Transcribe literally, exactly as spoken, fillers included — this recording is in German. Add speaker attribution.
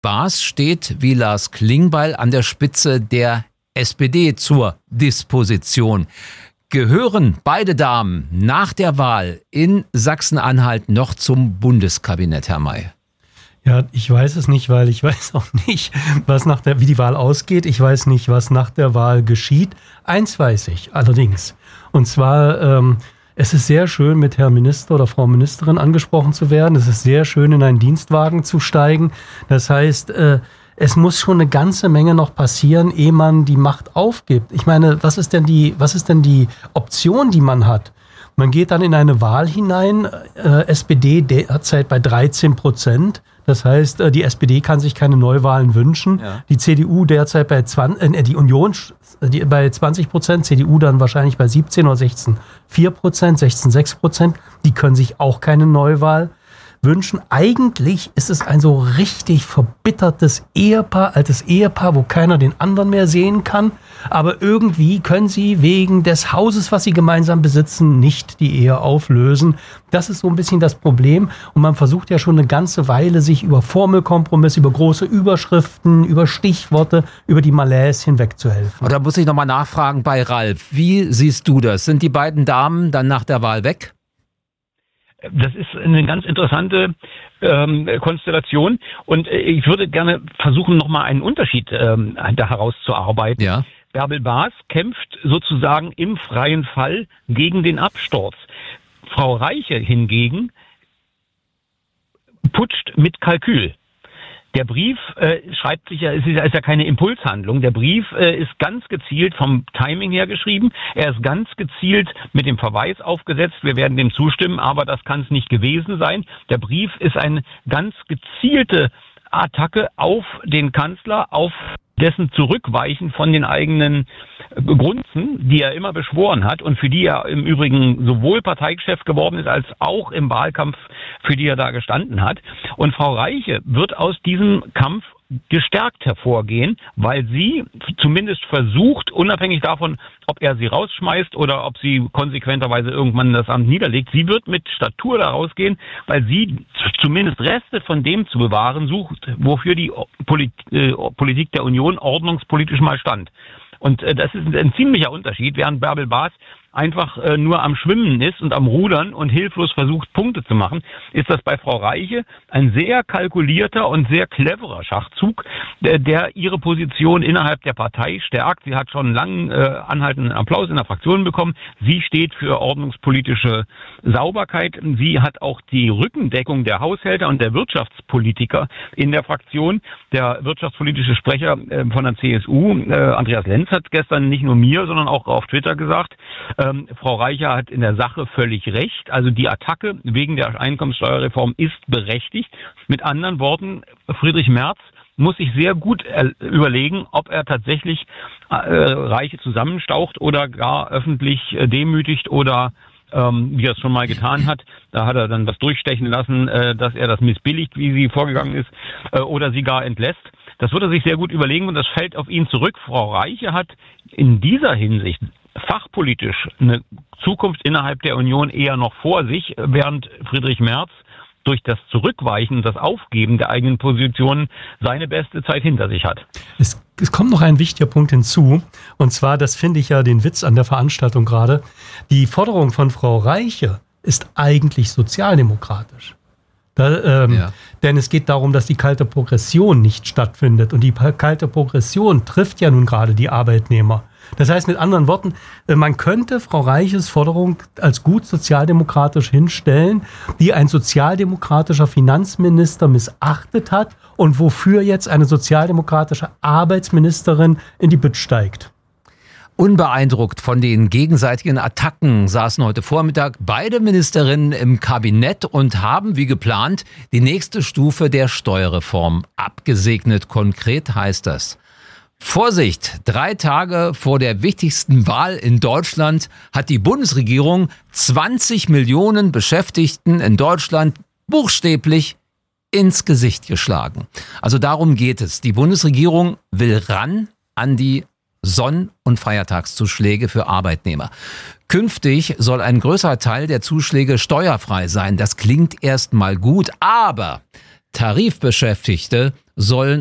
Speaker 1: Baas steht wie Lars Klingbeil an der Spitze der S P D zur Disposition. Gehören beide Damen nach der Wahl in Sachsen-Anhalt noch zum Bundeskabinett, Herr May?
Speaker 2: Ja, ich weiß es nicht, weil ich weiß auch nicht, was nach der, wie die Wahl ausgeht. Ich weiß nicht, was nach der Wahl geschieht. Eins weiß ich allerdings. Und zwar, ähm, es ist sehr schön, mit Herrn Minister oder Frau Ministerin angesprochen zu werden. Es ist sehr schön, in einen Dienstwagen zu steigen. Das heißt, äh, es muss schon eine ganze Menge noch passieren, ehe man die Macht aufgibt. Ich meine, was ist denn die, was ist denn die Option, die man hat? Man geht dann in eine Wahl hinein, äh, S P D derzeit bei dreizehn Prozent. Das heißt, äh, die S P D kann sich keine Neuwahlen wünschen. Ja. Die C D U derzeit bei zwanzig, äh, die Union die, bei zwanzig Prozent, C D U dann wahrscheinlich bei siebzehn oder sechzehn Komma vier Prozent, sechzehn Komma sechs Prozent. Die können sich auch keine Neuwahl wünschen. Eigentlich ist es ein so richtig verbittertes Ehepaar, altes Ehepaar, wo keiner den anderen mehr sehen kann. Aber irgendwie können sie wegen des Hauses, was sie gemeinsam besitzen, nicht die Ehe auflösen. Das ist so ein bisschen das Problem. Und man versucht ja schon eine ganze Weile, sich über Formelkompromisse, über große Überschriften, über Stichworte, über die Malaise hinwegzuhelfen.
Speaker 1: Und da muss ich nochmal nachfragen bei Ralf. Wie siehst du das? Sind die beiden Damen dann nach der Wahl weg?
Speaker 3: Das ist eine ganz interessante ähm, Konstellation und ich würde gerne versuchen, nochmal einen Unterschied ähm, da herauszuarbeiten.
Speaker 1: Ja.
Speaker 3: Bärbel Baas kämpft sozusagen im freien Fall gegen den Absturz. Frau Reiche hingegen putscht mit Kalkül. Der Brief äh, schreibt sich ja, es ist, ist ja keine Impulshandlung. Der Brief äh, ist ganz gezielt vom Timing her geschrieben. Er ist ganz gezielt mit dem Verweis aufgesetzt. Wir werden dem zustimmen, aber das kann es nicht gewesen sein. Der Brief ist eine ganz gezielte Attacke auf den Kanzler, auf dessen Zurückweichen von den eigenen Grunzen, die er immer beschworen hat und für die er im Übrigen sowohl Parteichef geworden ist, als auch im Wahlkampf, für die er da gestanden hat. Und Frau Reiche wird aus diesem Kampf gestärkt hervorgehen, weil sie zumindest versucht, unabhängig davon, ob er sie rausschmeißt oder ob sie konsequenterweise irgendwann das Amt niederlegt, sie wird mit Statur da rausgehen, weil sie zumindest Reste von dem zu bewahren sucht, wofür die Politik der Union ordnungspolitisch mal stand. Und das ist ein ziemlicher Unterschied, während Bärbel Baas einfach äh, nur am Schwimmen ist und am Rudern und hilflos versucht, Punkte zu machen, ist das bei Frau Reiche ein sehr kalkulierter und sehr cleverer Schachzug, der, der ihre Position innerhalb der Partei stärkt. Sie hat schon einen langen äh, anhaltenden Applaus in der Fraktion bekommen. Sie steht für ordnungspolitische Sauberkeit. Sie hat auch die Rückendeckung der Haushälter und der Wirtschaftspolitiker in der Fraktion. Der wirtschaftspolitische Sprecher äh, von der C S U, äh, Andreas Lenz, hat gestern nicht nur mir, sondern auch auf Twitter gesagt, Ähm, Frau Reicher hat in der Sache völlig recht. Also die Attacke wegen der Einkommenssteuerreform ist berechtigt. Mit anderen Worten, Friedrich Merz muss sich sehr gut äh, überlegen, ob er tatsächlich äh, Reiche zusammenstaucht oder gar öffentlich äh, demütigt oder ähm, wie er es schon mal getan hat. Da hat er dann was durchstechen lassen, äh, dass er das missbilligt, wie sie vorgegangen ist, äh, oder sie gar entlässt. Das wird er sich sehr gut überlegen und das fällt auf ihn zurück. Frau Reiche hat in dieser Hinsicht fachpolitisch eine Zukunft innerhalb der Union eher noch vor sich, während Friedrich Merz durch das Zurückweichen, das Aufgeben der eigenen Positionen seine beste Zeit hinter sich hat.
Speaker 2: Es, es kommt noch ein wichtiger Punkt hinzu, und zwar, das finde ich ja den Witz an der Veranstaltung gerade, die Forderung von Frau Reiche ist eigentlich sozialdemokratisch. Da, ähm, ja. Denn es geht darum, dass die kalte Progression nicht stattfindet. Und die kalte Progression trifft ja nun gerade die Arbeitnehmer. Das heißt mit anderen Worten, man könnte Frau Reiches Forderung als gut sozialdemokratisch hinstellen, die ein sozialdemokratischer Finanzminister missachtet hat und wofür jetzt eine sozialdemokratische Arbeitsministerin in die Bütt steigt.
Speaker 1: Unbeeindruckt von den gegenseitigen Attacken saßen heute Vormittag beide Ministerinnen im Kabinett und haben, wie geplant, die nächste Stufe der Steuerreform abgesegnet. Konkret heißt das: Vorsicht, drei Tage vor der wichtigsten Wahl in Deutschland hat die Bundesregierung zwanzig Millionen Beschäftigten in Deutschland buchstäblich ins Gesicht geschlagen. Also darum geht es. Die Bundesregierung will ran an die Sonn- und Feiertagszuschläge für Arbeitnehmer. Künftig soll ein größerer Teil der Zuschläge steuerfrei sein. Das klingt erstmal gut, aber Tarifbeschäftigte sollen